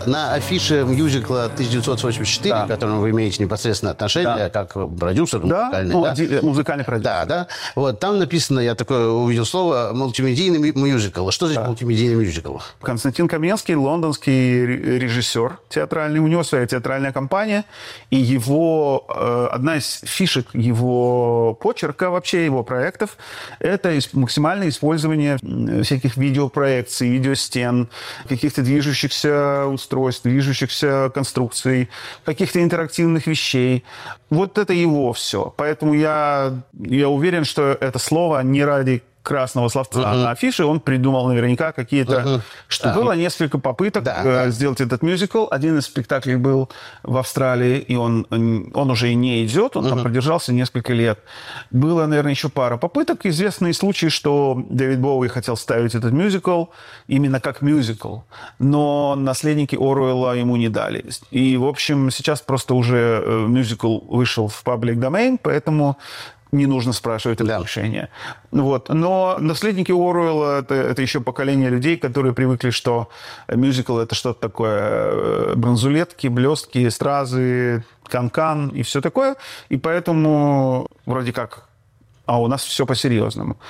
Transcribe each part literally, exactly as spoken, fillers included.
на афише мюзикла тысяча девятьсот восемьдесят четыре, Да. к которому вы имеете непосредственно отношение, Да. как продюсер Да, музыкальный, ну, да? ди- музыкальный продюсер. Да, да. Вот, там написано, я такое увидел слово, мультимедийный мю- мюзикл. Что значит мультимедийный мюзикл? Константин Каменский, лондонский ре- режиссер театральный, у него своя театральная компания, и его, э, одна из фишек его почерка, вообще его проектов, это ис- максимальное использование м, всяких видеопроекций, видеостен, каких-то движущихся устройств, движущихся конструкций, каких-то интерактивных вещей. Вот это его все. Поэтому я, я уверен, что это слово не ради красного словца Uh-huh. на афише он придумал наверняка какие-то... Uh-huh. Что Да. было несколько попыток Да, э, да. сделать этот мюзикл. Один из спектаклей был в Австралии, и он, он уже и не идет, он там продержался несколько лет. Было, наверное, еще пара попыток. Известные случаи, что Дэвид Боуи хотел ставить этот мюзикл именно как мюзикл, но наследники Оруэлла ему не дали. И, в общем, сейчас просто уже э, мюзикл вышел в public domain, поэтому не нужно спрашивать Да. разрешения. Вот. Но наследники Оруэлла это, это еще поколение людей, которые привыкли, что мюзикл это что-то такое э, бронзулетки, блестки, стразы, канкан и все такое. И поэтому вроде как, а у нас все по-серьезному.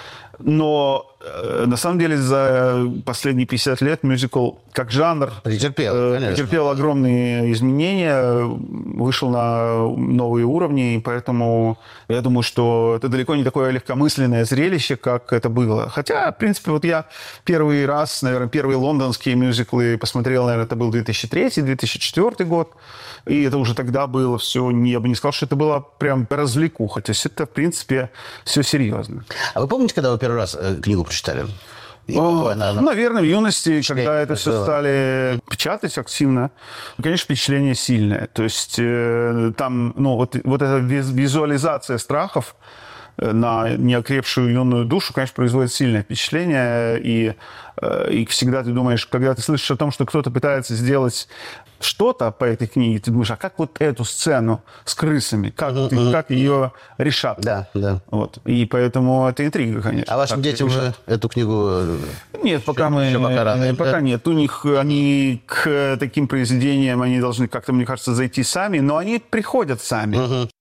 Но э, на самом деле за последние пятьдесят лет мюзикл как жанр Претерпел, э, конечно. претерпел огромные изменения, вышел на новые уровни, и поэтому я думаю, что это далеко не такое легкомысленное зрелище, как это было. Хотя, в принципе, вот я первый раз, наверное, первые лондонские мюзиклы посмотрел, наверное, это был две тысячи третий - две тысячи четвёртый год, и это уже тогда было все, не, я бы не сказал, что это было прям развлекуха, то есть это, в принципе, все серьезно. А вы помните, когда вы первый раз э, книгу прочитали? И О, какое она- ну, наверное, в юности, когда это все было. стали печатать активно, конечно, впечатление сильное. То есть э, там, ну, вот, вот эта виз- визуализация страхов э, на неокрепшую юную душу, конечно, производит сильное впечатление. И, э, и всегда ты думаешь, когда ты слышишь о том, что кто-то пытается сделать что-то по этой книге, ты думаешь, а как вот эту сцену с крысами, как, ты- как ее решат? Да, да. Вот. И поэтому это интрига, конечно. А вашим Как детям решат. уже эту книгу... э, Нет, пока мы... еще пока рано, э, пока да? нет. У них они к таким произведениям, они должны как-то, мне кажется, зайти сами, но они приходят сами.